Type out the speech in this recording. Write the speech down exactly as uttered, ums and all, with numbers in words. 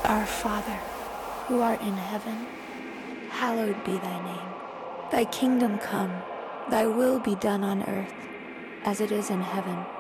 Our Father, who art in heaven, hallowed be thy name. Thy kingdom come, thy will be done on earth, as it is in heaven.